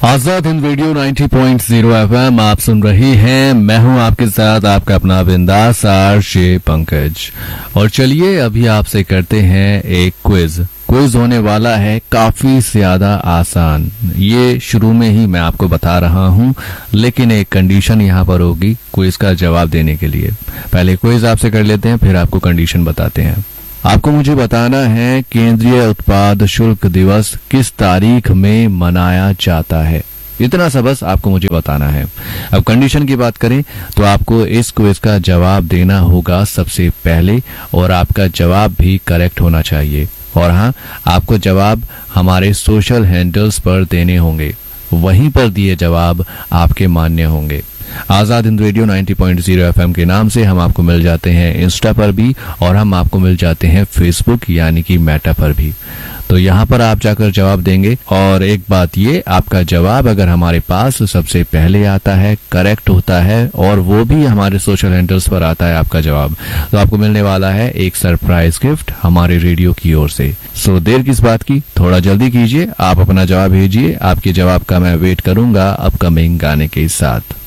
Azad Hind radio 90.0 FM आप सुन रही हैं। मैं हूं आपके साथ आपका अपना बिंदास आरजे पंकज। और चलिए अभी आपसे करते हैं एक क्विज होने वाला है काफी ज्यादा आसान। ये शुरू में ही मैं आपको बता रहा हूं, लेकिन एक कंडीशन यहां पर होगी क्विज का जवाब देने के लिए। पहले क्विज आपसे कर लेते हैं, फिर आपको कंडीशन बताते हैं। आपको मुझे बताना है केंद्रीय उत्पाद शुल्क दिवस किस तारीख में मनाया जाता है। इतना सा बस आपको मुझे बताना है। अब कंडीशन की बात करें तो आपको इस क्विज का जवाब देना होगा सबसे पहले, और आपका जवाब भी करेक्ट होना चाहिए। और हाँ, आपको जवाब हमारे सोशल हैंडल्स पर देने होंगे, वहीं पर दिए जवाब आपके मान्य होंगे। आजाद हिंद रेडियो 90.0 एफएम के नाम से हम आपको मिल जाते हैं इंस्टा पर भी, और हम आपको मिल जाते हैं फेसबुक यानी कि मेटा पर भी। तो यहाँ पर आप जाकर जवाब देंगे। और एक बात ये, आपका जवाब अगर हमारे पास सबसे पहले आता है, करेक्ट होता है, और वो भी हमारे सोशल हैंडल्स पर आता है आपका जवाब, तो आपको मिलने वाला है एक सरप्राइज गिफ्ट हमारे रेडियो की ओर से। सो देर किस बात की, थोड़ा जल्दी कीजिए, आप अपना जवाब भेजिए। आपके जवाब का मैं वेट करूंगा अपकमिंग गाने के साथ।